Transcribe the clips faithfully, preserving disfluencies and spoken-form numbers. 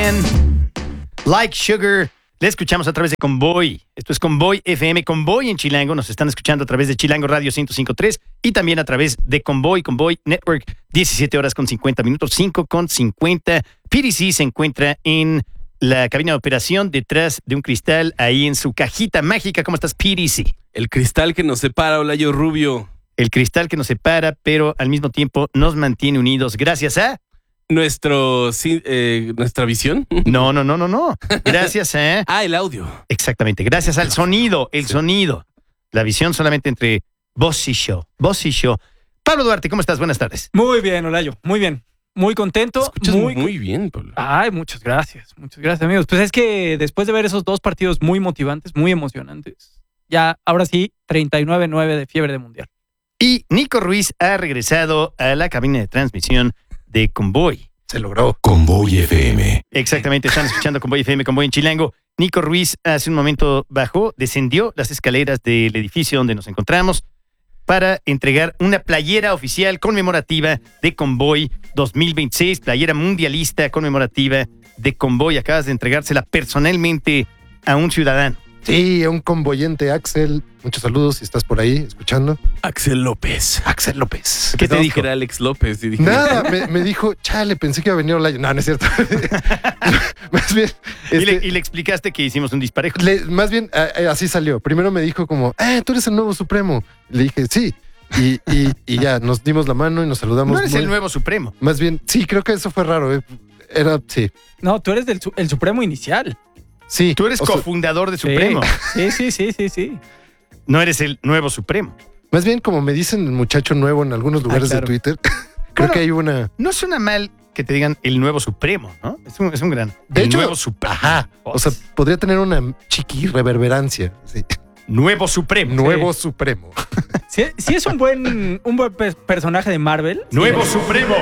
Man, Like Sugar. Le escuchamos a través de Convoy. Esto es Convoy F M, Convoy en Chilango. Nos están escuchando a través de Chilango Radio ciento cinco punto tres y también a través de Convoy, Convoy Network, diecisiete horas con cincuenta minutos, cinco con cincuenta. P D C se encuentra en la cabina de operación detrás de un cristal ahí en su cajita mágica. ¿Cómo estás, P D C? El cristal que nos separa, Olayo Rubio. El cristal que nos separa, pero al mismo tiempo nos mantiene unidos gracias a... Nuestro, eh, ¿Nuestra visión? No, no, no, no, no. Gracias a... Ah, el audio. Exactamente, gracias al sonido, el sí. sonido. La visión solamente entre voz y show. Voz y show. Pablo Duarte, ¿cómo estás? Buenas tardes. Muy bien, Olayo, muy bien. Muy contento. Escuchas muy, muy bien, Pablo. Ay, muchas gracias. Muchas gracias, amigos. Pues es que después de ver esos dos partidos muy motivantes, muy emocionantes, ya ahora sí, treinta y nueve nueve de fiebre de mundial. Y Nico Ruiz ha regresado a la cabina de transmisión de Convoy. Se logró. Convoy F M. Exactamente, están escuchando Convoy F M, Convoy en Chilango. Nico Ruiz hace un momento bajó, descendió las escaleras del edificio donde nos encontramos para entregar una playera oficial conmemorativa de Convoy dos mil veintiséis, playera mundialista conmemorativa de Convoy. Acabas de entregársela personalmente a un ciudadano. Sí, a un convoyente, Axel. Muchos saludos si estás por ahí escuchando. Axel López. Axel López. ¿Qué te dijo? Que era Alex López. Y dije, Nada, me, me dijo, chale, pensé que iba a venir Olayo. No, no es cierto. Más bien... Este, ¿Y, le, este, y le explicaste que hicimos un disparejo. Le, más bien, a, así salió. Primero me dijo como, ah, tú eres el nuevo Supremo. Le dije, sí. Y, y, y ya, nos dimos la mano y nos saludamos. No eres muy, el nuevo Supremo. Más bien, sí, creo que eso fue raro. Eh. Era, sí. No, tú eres del, el Supremo inicial. Sí. Tú eres cofundador de Supremo. Sí, sí, sí, sí, sí. No eres el nuevo Supremo. Más bien, como me dicen el muchacho nuevo en algunos lugares ah, claro. de Twitter, creo bueno, que hay una... No suena mal que te digan el nuevo Supremo, ¿no? Es un, es un gran... De el hecho, nuevo Supremo. Ajá. O sea, podría tener una chiqui reverberancia. Sí. Nuevo Supremo. Nuevo sí. Supremo. Sí, sí es un buen, un buen personaje de Marvel. Nuevo sí. Supremo.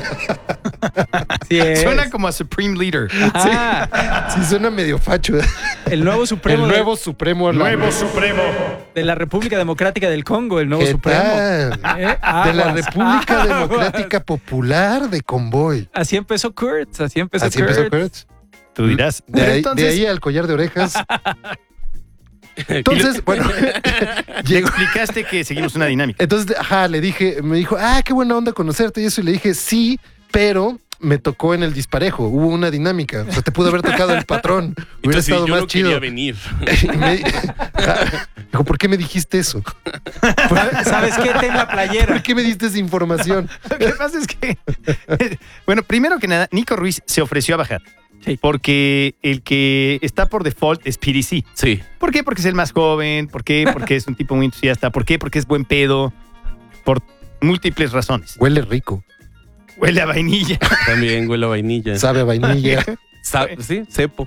Sí es. Suena como a Supreme Leader. Sí. sí, suena medio facho. El nuevo Supremo. El nuevo de, Supremo. Nuevo la... Supremo. De la República Democrática del Congo, el nuevo Supremo. ¿Eh? De la República Aguas. Democrática Popular de Convoy. Así empezó Kurtz, así empezó Así Kurtz. empezó Kurtz. Tú dirás. De ahí, entonces... de ahí al collar de orejas. Entonces, bueno, le explicaste que seguimos una dinámica. Entonces, ajá, le dije, me dijo, ah, qué buena onda conocerte y eso. Y le dije, sí, pero me tocó en el disparejo. Hubo una dinámica. O sea, te pudo haber tocado el patrón. Hubiera Entonces, estado yo más no chido. Quería venir. Y me dijo, ¿por qué me dijiste eso? ¿Sabes qué? Ten la playera. ¿Por qué me diste esa información? Lo que pasa es que, bueno, primero que nada, Nico Ruiz se ofreció a bajar. Sí. Porque el que está por default es P D C. Sí. ¿Por qué? Porque es el más joven. ¿Por qué? Porque es un tipo muy entusiasta. ¿Por qué? Porque es buen pedo. Por múltiples razones. Huele rico. Huele a vainilla. También huele a vainilla. Sabe a vainilla. Sa- sí, cepo.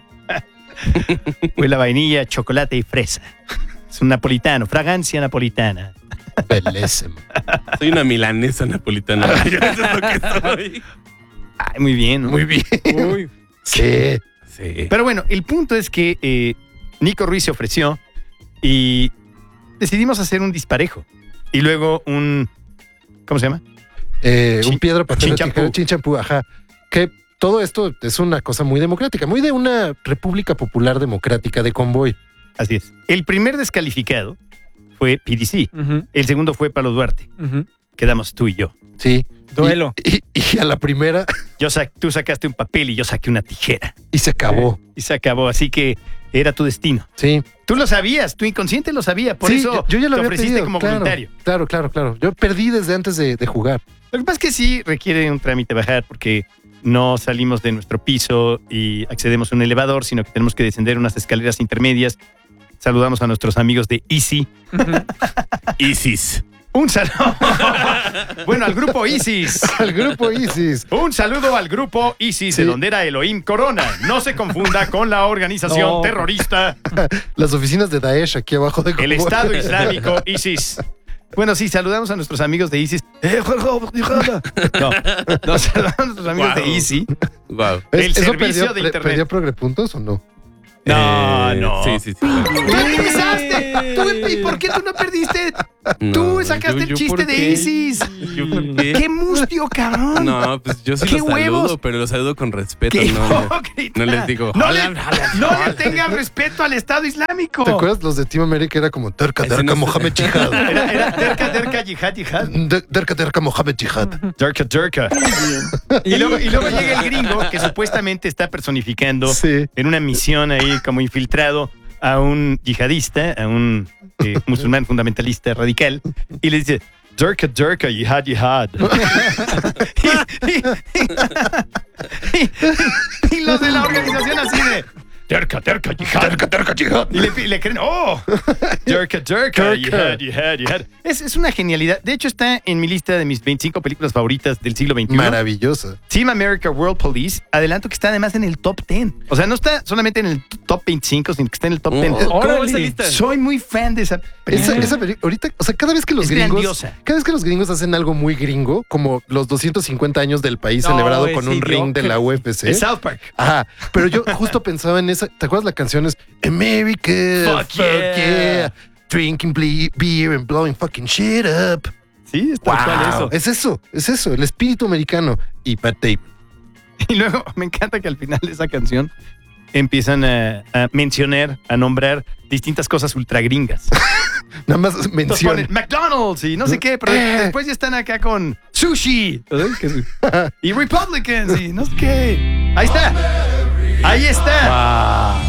Huele a vainilla, chocolate y fresa. Es un napolitano, fragancia napolitana. Bellísimo. Soy una milanesa napolitana. Eso es lo que soy. Ay, muy bien, ¿no? Muy bien. Uy. Sí. Sí. Pero bueno, el punto es que eh, Nico Ruiz se ofreció y decidimos hacer un disparejo. Y luego un... ¿Cómo se llama? Eh, Chin, un piedra, papel, chinchampú. tijera, chinchampú, ajá. Que todo esto es una cosa muy democrática, muy de una República Popular Democrática de Convoy. Así es. El primer descalificado fue P D C. Uh-huh. El segundo fue Pablo Duarte. Uh-huh. Quedamos tú y yo. Sí. Duelo. Y, y, y a la primera... Yo sa- tú sacaste un papel y yo saqué una tijera. Y se acabó. Y se acabó, así que era tu destino. Sí. Tú lo sabías, tu inconsciente lo sabía, por sí, eso yo, yo ya lo te había ofreciste pedido, como claro, voluntario. Claro, claro, claro. Yo perdí desde antes de, de jugar. Lo que pasa es que sí requiere un trámite bajar porque no salimos de nuestro piso y accedemos a un elevador, sino que tenemos que descender unas escaleras intermedias. Saludamos a nuestros amigos de Easy. Uh-huh. Isis. Un saludo. Bueno, al grupo ISIS. Al grupo ISIS. Un saludo al grupo ISIS, Sí. de donde era Elohim Corona. No se confunda con la organización No. terrorista, Las oficinas de Daesh aquí abajo de el Convoy. Estado Islámico ISIS. Bueno, sí, saludamos a nuestros amigos de ISIS. Eh, No, no, saludamos a nuestros amigos Wow. de ISIS. Wow. El ¿Eso servicio perdió, de pre- internet. ¿Perdió progrepuntos o no? No, Eh, no. Sí, sí, sí. ¡Tú empezaste! ¿Tú, ¿Y por qué tú no perdiste? No, Tú sacaste yo- el yo chiste ¿por de qué? Isis. ¿Yo por qué? ¡Qué mustio, cabrón! No, pues yo sí ¡Qué lo huevos! saludo, pero lo saludo con respeto. ¡Qué No, no, hipócrita! no les digo. No le, "Hola, hola, no hola". le tengan respeto al Estado Islámico. ¿Te acuerdas? Los de Team America era como Terka, Ese Terka, no sé. Mohamed Jihad. Era, era terca, terca, yihad, yihad. De- Terka, Terka, Mohamed Jihad. Terca, terca. Y luego, y luego llega el gringo que supuestamente está personificando Sí. en una misión ahí como infiltrado a un yihadista, a un eh, musulmán fundamentalista radical, y le dice, Durka, Durka, yihad, yihad. y, y- y- y los de la organización así de, Durka, Durka, yihad. Terka, Terka, Jihad. Y le, le creen, oh, Durka, Durka, Durka. yihad, yihad, yihad. Es, es una genialidad. De hecho, está en mi lista de mis veinticinco películas favoritas del siglo veintiuno. Maravillosa. Team America World Police, adelanto que está además en el top diez. O sea, no está solamente en el top veinticinco, sino que está en el top Oh, diez. ¿Cómo Órale. va esa lista? Soy muy fan de esa película. Esa, esa peli- ahorita, o sea, cada vez que los Es gringos, grandiosa. cada vez que los gringos hacen algo muy gringo, como los doscientos cincuenta años del país No, celebrado es con un ring de la U F C. Es South Park. Ajá, pero yo justo pensaba en esa. ¿Te acuerdas la canción? Es America, Fuck yeah. drinking ble- beer and blowing fucking shit up. Sí, es tal cual eso. Es eso, es eso, el espíritu americano. Y Pat Damon. Y luego me encanta que al final de esa canción empiezan a, a mencionar, a nombrar distintas cosas ultra gringas. Nada más Entonces menciona. ponen McDonald's y no sé qué, pero Eh. después ya están acá con sushi y Republicans y no sé qué. Ahí está. Ahí está.